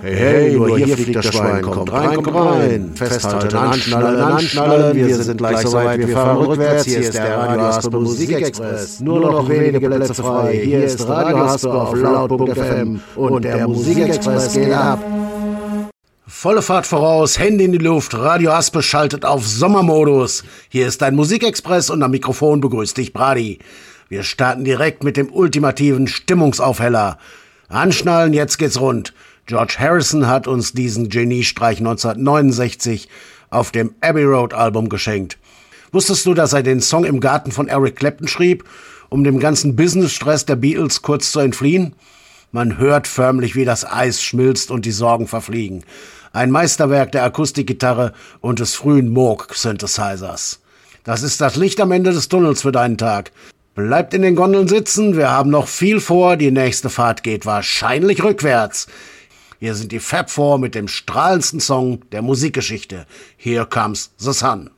Hey, nur hier fliegt das Schwein, kommt rein, festhalten, anschnallen, wir sind gleich soweit, wir fahren rückwärts, hier ist der Radio Haspe Musikexpress, nur noch wenige Plätze frei, hier ist Radio Haspe auf laut.fm und der Musikexpress geht ab. Volle Fahrt voraus, Hände in die Luft, Radio Haspe schaltet auf Sommermodus. Hier ist dein Musikexpress und am Mikrofon begrüßt dich Brady. Wir starten direkt mit dem ultimativen Stimmungsaufheller. Anschnallen, jetzt geht's rund. George Harrison hat uns diesen Geniestreich 1969 auf dem Abbey Road Album geschenkt. Wusstest du, dass er den Song im Garten von Eric Clapton schrieb, um dem ganzen Business-Stress der Beatles kurz zu entfliehen? Man hört förmlich, wie das Eis schmilzt und die Sorgen verfliegen. Ein Meisterwerk der Akustikgitarre und des frühen Moog-Synthesizers. Das ist das Licht am Ende des Tunnels für deinen Tag. Bleibt in den Gondeln sitzen, wir haben noch viel vor, die nächste Fahrt geht wahrscheinlich rückwärts. Hier sind die Fab Four mit dem strahlendsten Song der Musikgeschichte. Here Comes the Sun.